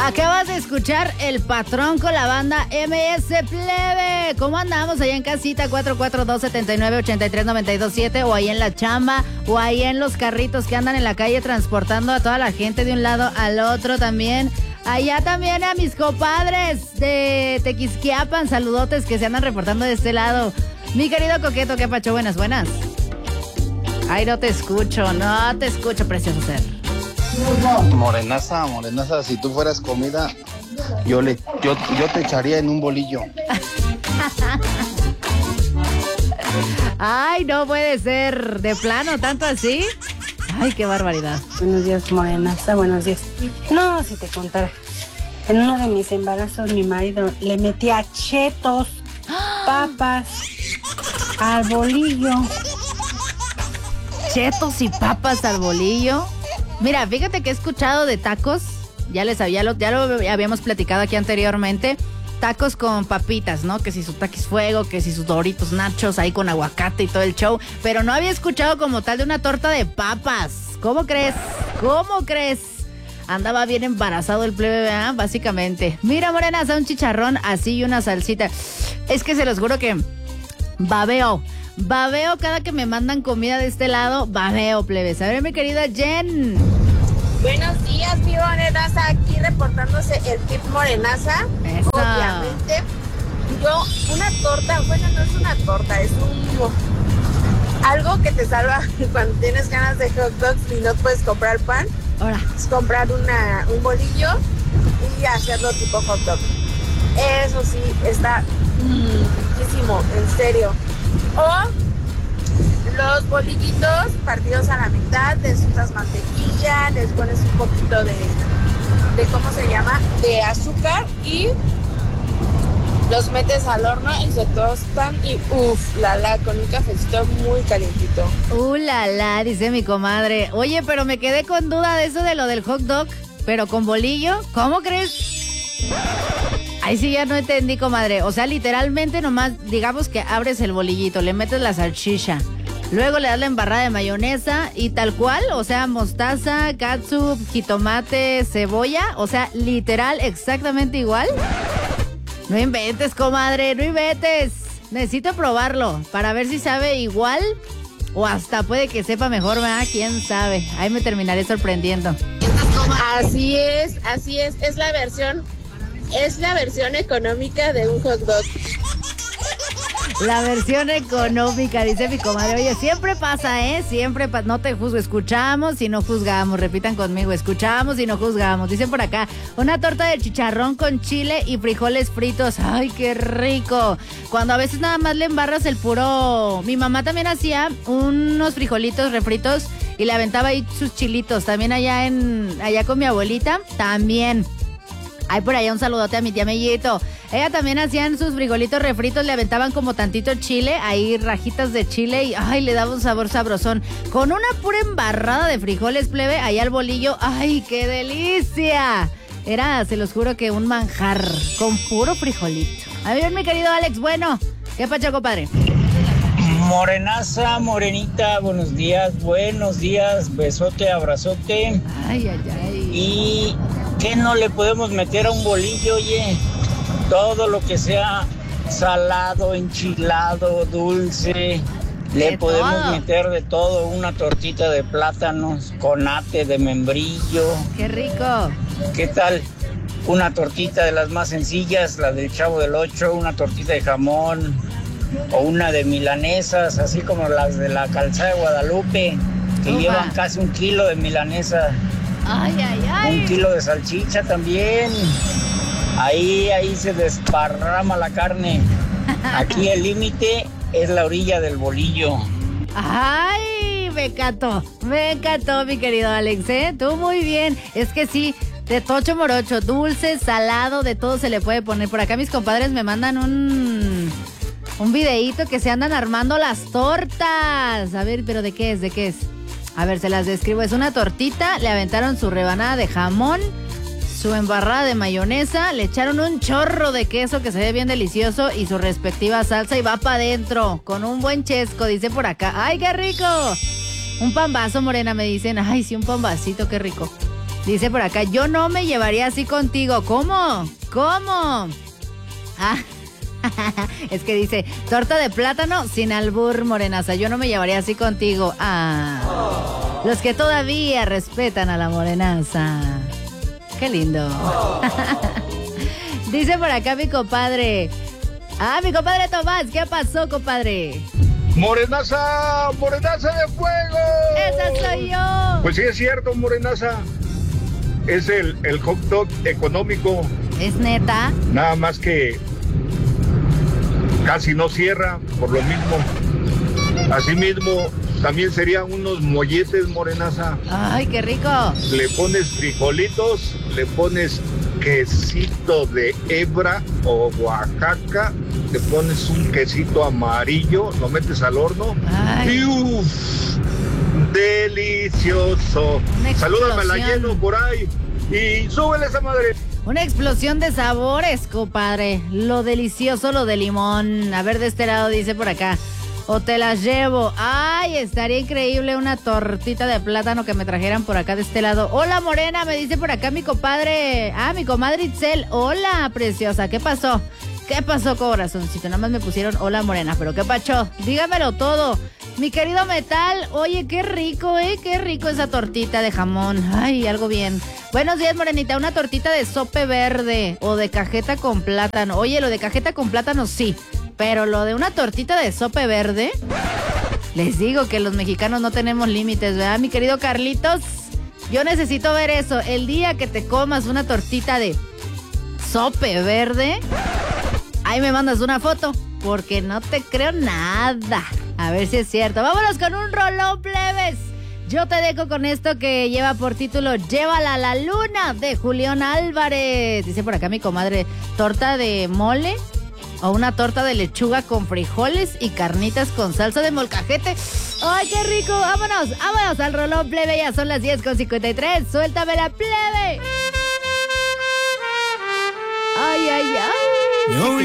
Acabas de escuchar El Patrón con la banda MS Plebe. ¿Cómo andamos allá en casita? 442-79-83-927 o ahí en la chamba o ahí en los carritos que andan en la calle transportando a toda la gente de un lado al otro también. Allá también a mis compadres de Tequisquiapan, saludotes que se andan reportando de este lado. Mi querido Coqueto, ¿qué pacho? Buenas. Ay, no te escucho, precioso ser. Morenaza, si tú fueras comida, yo te echaría en un bolillo. Ay, no puede ser. ¿De plano, tanto así? Ay, qué barbaridad. Buenos días, Morenaza, buenos días. No, si te contara. En uno de mis embarazos, mi marido le metía chetos, papas, al bolillo. Chetos y papas al bolillo. Mira, fíjate que he escuchado de tacos. Ya lo habíamos platicado aquí anteriormente. Tacos con papitas, ¿no? Que si su taquis fuego, que si sus Doritos nachos ahí con aguacate y todo el show. Pero no había escuchado como tal de una torta de papas. ¿Cómo crees? Andaba bien embarazado el plebe, ¿verdad? Básicamente. Mira, Morenaza, un chicharrón así y una salsita. Es que se los juro que babeo cada que me mandan comida de este lado. Babeo, plebes. A ver, mi querida Jen. Buenos días, mi Morenaza. Aquí reportándose el tip Morenaza. Eso. Obviamente. Una torta, bueno, no es una torta, es algo que te salva cuando tienes ganas de hot dogs y no puedes comprar pan. Ahora. Es comprar un bolillo y hacerlo tipo hot dog. Eso sí, está riquísimo, en serio. O los bolillitos partidos a la mitad, les usas mantequilla, les pones un poquito de ¿cómo se llama? De azúcar y los metes al horno y se tostan y con un cafecito muy calientito. Dice mi comadre. Oye, pero me quedé con duda de eso de lo del hot dog, pero con bolillo, ¿cómo crees? Ahí sí ya no entendí, comadre. O sea, literalmente nomás, digamos que abres el bolillito, le metes la salchicha, luego le das la embarrada de mayonesa y tal cual, o sea, mostaza, catsup, jitomate, cebolla, o sea, literal, exactamente igual. No inventes, comadre, no inventes. Necesito probarlo para ver si sabe igual o hasta puede que sepa mejor, ¿verdad? ¿Quién sabe? Ahí me terminaré sorprendiendo. Así es, es la versión económica de un hot dog. La versión económica, dice mi comadre. Oye, siempre pasa, no te juzgo, escuchamos y no juzgamos. Repitan conmigo, escuchamos y no juzgamos. Dicen por acá, una torta de chicharrón con chile y frijoles fritos. ¡Ay, qué rico! Cuando a veces nada más le embarras el puro... Mi mamá también hacía unos frijolitos refritos y le aventaba ahí sus chilitos. También allá con mi abuelita, también. Hay por allá un saludote a mi tía Mellito. Ella también hacían sus frijolitos refritos, le aventaban como tantito chile, ahí rajitas de chile y ¡ay! Le daba un sabor sabrosón. Con una pura embarrada de frijoles, plebe, allá al bolillo. ¡Ay, qué delicia! Era, se los juro que un manjar con puro frijolito. A ver, mi querido Alex, bueno, ¿qué pacho, compadre? Morenaza, morenita, buenos días, besote, abrazote. Ay. Y ¿qué no le podemos meter a un bolillo, oye? Todo lo que sea salado, enchilado, dulce, le podemos meter de todo, una tortita de plátanos con ate de membrillo. ¡Qué rico! ¿Qué tal? Una tortita de las más sencillas, la del Chavo del Ocho, una tortita de jamón o una de milanesas, así como las de la Calzada de Guadalupe, que llevan casi 1 kilo de milanesa. ¡Ay! 1 kilo de salchicha también. Ahí se desparrama la carne. Aquí el límite es la orilla del bolillo. ¡Ay! Me encantó, mi querido Alex, ¿eh? Tú muy bien. Es que sí, de tocho morocho, dulce, salado, de todo se le puede poner. Por acá mis compadres me mandan un videíto que se andan armando las tortas. A ver, ¿pero de qué es? A ver, se las describo. Es una tortita, le aventaron su rebanada de jamón, su embarrada de mayonesa, le echaron un chorro de queso que se ve bien delicioso y su respectiva salsa y va para adentro con un buen chesco, dice por acá. ¡Ay, qué rico! Un pambazo, morena, me dicen. Ay, sí, un pambacito, qué rico. Dice por acá, yo no me llevaría así contigo. ¿Cómo? ¿Cómo? Ah, es que dice, torta de plátano sin albur, morenaza. Yo no me llevaría así contigo. Ah, los que todavía respetan a la morenaza. Qué lindo. Dice por acá mi compadre. Ah, mi compadre Tomás, ¿qué pasó, compadre? Morenaza, morenaza de fuego. ¡Esa soy yo! Pues sí es cierto, morenaza. Es el hot dog económico. ¿Es neta? Nada más que casi no cierra por lo mismo. Asimismo, también serían unos molletes, morenaza. ¡Ay, qué rico! Le pones frijolitos, le pones quesito de Hebra o Oaxaca, le pones un quesito amarillo, lo metes al horno. Ay. Y uff, delicioso. Salúdame a la lleno por ahí y súbele esa madre. Una explosión de sabores, compadre. Lo delicioso, lo de limón. A ver, de este lado dice por acá. O te las llevo. Ay, estaría increíble una tortita de plátano que me trajeran por acá de este lado. Hola, morena, me dice por acá mi compadre. Ah, mi comadre Itzel. Hola, preciosa. ¿Qué pasó? ¿Qué pasó, corazoncito? Nada más me pusieron hola, morena. Pero ¿qué pacho? Dígamelo todo. Mi querido Metal, oye, qué rico, qué rico esa tortita de jamón. Ay, algo bien. Buenos días, morenita, una tortita de sope verde o de cajeta con plátano. Oye, lo de cajeta con plátano sí, pero lo de una tortita de sope verde, les digo que los mexicanos no tenemos límites, ¿verdad, mi querido Carlitos? Yo necesito ver eso. El día que te comas una tortita de sope verde, ahí me mandas una foto, porque no te creo nada. A ver si es cierto. Vámonos con un rolón, plebes. Yo te dejo con esto que lleva por título Llévala a la luna, de Julián Álvarez. Dice por acá mi comadre, torta de mole o una torta de lechuga con frijoles y carnitas con salsa de molcajete. ¡Ay, qué rico! Vámonos, vámonos al rolón, plebe. Ya son las 10:53. Suéltame la plebe. Ay, ay, ay.